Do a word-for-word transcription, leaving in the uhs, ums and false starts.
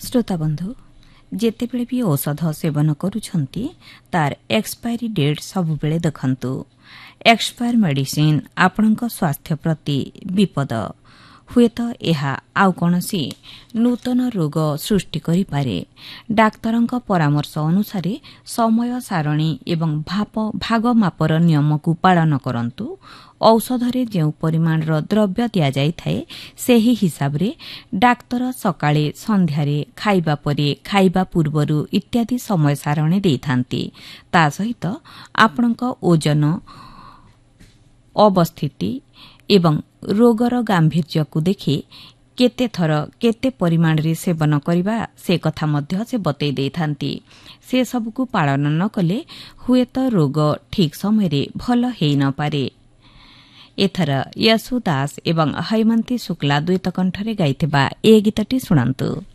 श्रोता बंधु जेतेबेले भी औषध सेवन करुछंती तार एक्सपायरी डेट सबुबेले देखंतु। एक्सपायर मेडिसिन आपणक स्वास्थ्य प्रति विपद हुएत एहा आउ कोनसी नूतन रोग सृष्टि करि पारे। डाक्तरंक परामर्श अनुसार समय सारणी एवं भाप भाग मापर नियम को पालन करंतु। औषधरे जेउ परिमाणर द्रव्य दिया जाय थाए सेही हिसाब रे डाक्तर सकाळे संध्यारे खाइबा परे खाइबा पूर्वरु इत्यादि समय सारणी देइथांती। ता सहित आपणक ओजन अवस्थिति एवं रोगर गांभीर्य को देखि केते थर केते परिमाण रे सेवन करिबा से कथा मध्य से बतै देइथांती। से सब को पालन न कले हुए तो रोग ठीक समय रे भल हेइ न पारे। एथर यशु दास एवं हैमंती शुक्ला द्वैत कंठरे गाइथिबा ए गीतटी सुनंतु।